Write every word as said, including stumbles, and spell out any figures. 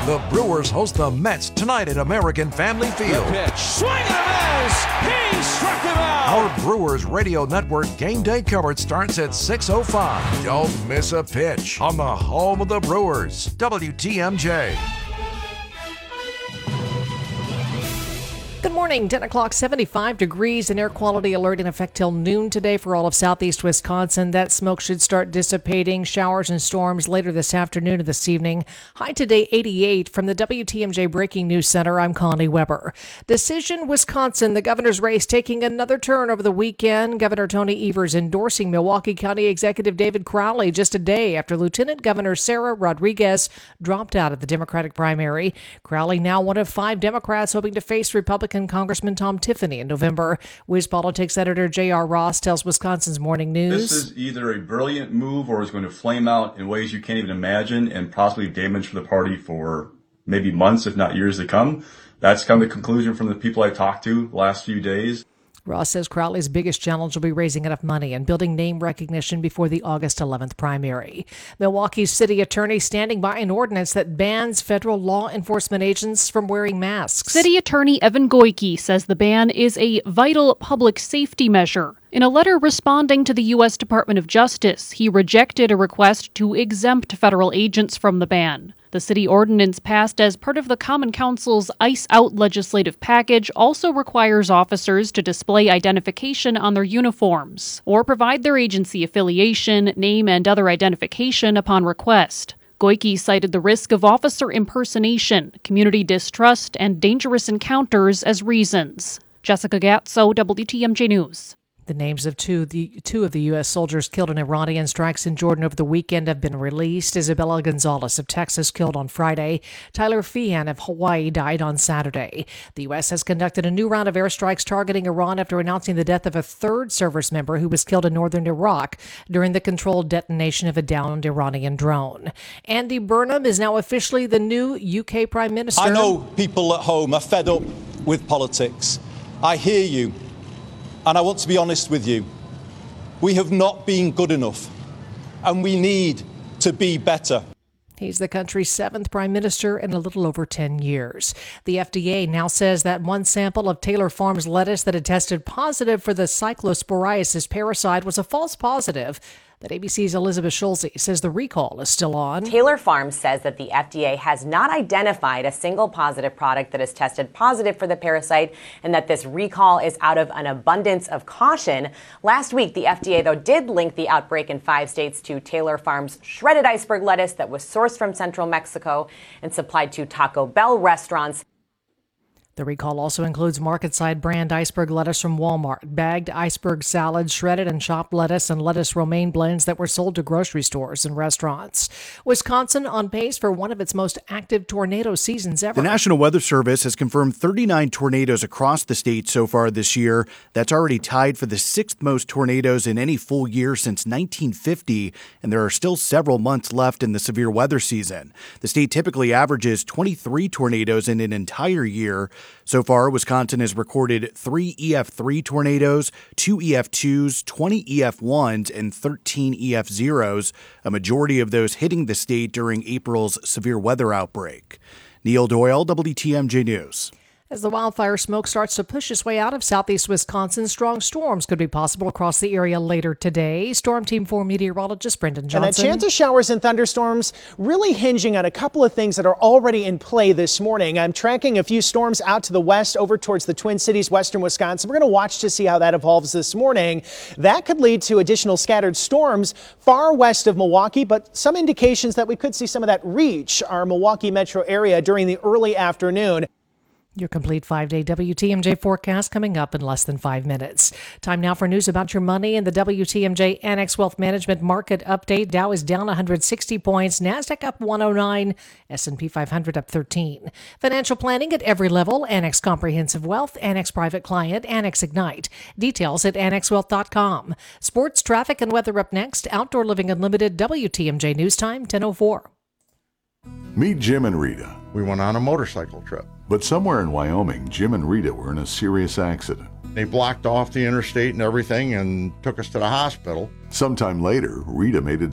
The Brewers host the Mets tonight at American Family Field. The pitch. Swing and a miss. He struck him out. Our Brewers Radio Network game day coverage starts at six oh five. Don't miss a pitch on the home of the Brewers, W T M J. Good morning, ten o'clock, seventy-five degrees, an air quality alert in effect till noon today for all of southeast Wisconsin. That smoke should start dissipating. Showers and storms later this afternoon and this evening. High today, eighty-eight. From the W T M J Breaking News Center, I'm Connie Weber. Decision, Wisconsin, the governor's race taking another turn over the weekend. Governor Tony Evers endorsing Milwaukee County Executive David Crowley just a day after Lieutenant Governor Sarah Rodriguez dropped out of the Democratic primary. Crowley now one of five Democrats hoping to face Republican Congressman Tom Tiffany in November. WisPolitics editor J R. Ross tells Wisconsin's Morning News. This is either a brilliant move or is going to flame out in ways you can't even imagine and possibly damage for the party for maybe months, if not years to come. That's kind of the conclusion from the people I talked to the last few days. Ross says Crowley's biggest challenge will be raising enough money and building name recognition before the August eleventh primary. Milwaukee's city attorney standing by an ordinance that bans federal law enforcement agents from wearing masks. City Attorney Evan Goyke says the ban is a vital public safety measure. In a letter responding to the U S Department of Justice, he rejected a request to exempt federal agents from the ban. The city ordinance passed as part of the Common Council's ICE Out legislative package also requires officers to display identification on their uniforms or provide their agency affiliation, name, and other identification upon request. Goyke cited the risk of officer impersonation, community distrust, and dangerous encounters as reasons. Jessica Gatso, W T M J News. The names of two, the, two of the U S soldiers killed in Iranian strikes in Jordan over the weekend have been released. Isabella Gonzalez of Texas killed on Friday. Tyler Feehan of Hawaii died on Saturday. The U S has conducted a new round of airstrikes targeting Iran after announcing the death of a third service member who was killed in northern Iraq during the controlled detonation of a downed Iranian drone. Andy Burnham is now officially the new U K Prime Minister. I know people at home are fed up with politics. I hear you. And I want to be honest with you. We have not been good enough, and we need to be better. He's the country's seventh prime minister in a little over ten years. The F D A now says that one sample of Taylor Farms lettuce that had tested positive for the cyclosporiasis parasite was a false positive. But A B C's Elizabeth Schulze says the recall is still on. Taylor Farms says that the F D A has not identified a single positive product that has tested positive for the parasite and that this recall is out of an abundance of caution. Last week, the F D A, though, did link the outbreak in five states to Taylor Farms' shredded iceberg lettuce that was sourced from central Mexico and supplied to Taco Bell restaurants. The recall also includes market-side brand iceberg lettuce from Walmart, bagged iceberg salads, shredded and chopped lettuce, and lettuce romaine blends that were sold to grocery stores and restaurants. Wisconsin on pace for one of its most active tornado seasons ever. The National Weather Service has confirmed thirty-nine tornadoes across the state so far this year. That's already tied for the sixth most tornadoes in any full year since nineteen fifty, and there are still several months left in the severe weather season. The state typically averages twenty-three tornadoes in an entire year. So far, Wisconsin has recorded three E F three tornadoes, two E F twos, twenty E F ones, and thirteen E F zeros, a majority of those hitting the state during April's severe weather outbreak. Neil Doyle, W T M J News. As the wildfire smoke starts to push its way out of southeast Wisconsin, strong storms could be possible across the area later today. Storm Team four meteorologist Brendan Johnson. And a chance of showers and thunderstorms really hinging on a couple of things that are already in play this morning. I'm tracking a few storms out to the west over towards the Twin Cities, western Wisconsin. We're going to watch to see how that evolves this morning. That could lead to additional scattered storms far west of Milwaukee, but some indications that we could see some of that reach our Milwaukee metro area during the early afternoon. Your complete five-day W T M J forecast coming up in less than five minutes. Time now for news about your money and the W T M J Annex Wealth Management Market Update. Dow is down one hundred sixty points, NASDAQ up one oh nine, S and P five hundred up thirteen. Financial planning at every level, Annex Comprehensive Wealth, Annex Private Client, Annex Ignite. Details at annex wealth dot com. Sports, traffic, and weather up next. Outdoor Living Unlimited, W T M J News Time, ten oh four. Meet Jim and Rita. We went on a motorcycle trip. But somewhere in Wyoming, Jim and Rita were in a serious accident. They blocked off the interstate and everything and took us to the hospital. Sometime later, Rita made a